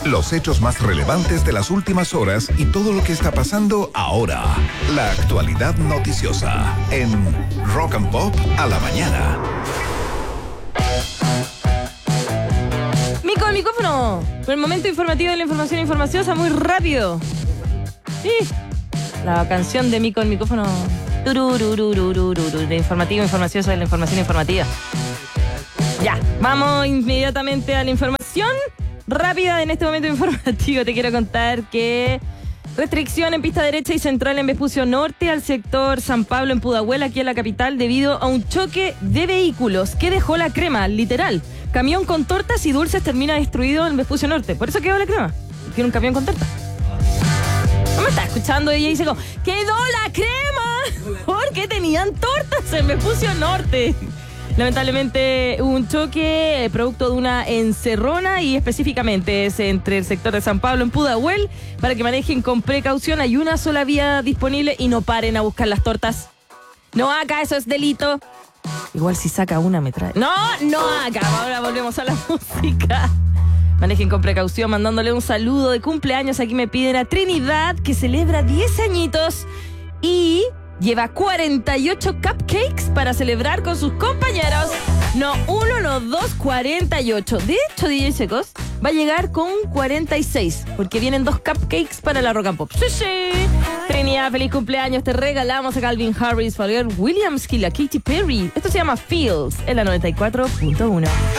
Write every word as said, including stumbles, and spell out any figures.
Los hechos más relevantes de las últimas horas y todo lo que está pasando ahora. La actualidad noticiosa en Rock and Pop a la mañana. Mico, el micrófono. Por el momento informativo de la información informaciosa, muy rápido. Sí. La canción de Mico, el micrófono. De informativo, informaciosa, de la información informativa. Ya, vamos inmediatamente a la información rápida. En este momento informativo te quiero contar que restricción en pista derecha y central en Vespucio Norte al sector San Pablo en Pudahuel, aquí en la capital, debido a un choque de vehículos que dejó la crema, literal. Camión con tortas y dulces termina destruido en Vespucio Norte. Por eso quedó la crema. Tiene un camión con tortas. No me está escuchando ella y dice como, ¡quedó la crema! Porque tenían tortas en Vespucio Norte. Lamentablemente hubo un choque eh, producto de una encerrona y específicamente es entre el sector de San Pablo en Pudahuel. Para que manejen con precaución, hay una sola vía disponible y no paren a buscar las tortas. No haga, eso es delito. Igual si saca una me trae. No, no haga. Ahora volvemos a la música. Manejen con precaución, mandándole un saludo de cumpleaños. Aquí me piden a Trinidad, que celebra diez añitos y lleva cuarenta y ocho cupcakes para celebrar con sus compañeros. No uno, no dos, cuarenta y ocho. De hecho, D J Secos va a llegar con cuarenta y seis, porque vienen dos cupcakes para la Rock and Pop. ¡Sí, sí! Trinidad, feliz cumpleaños. Te regalamos a Calvin Harris, Pharrell Williams y la Katy Perry. Esto se llama Feels en la noventa y cuatro punto uno.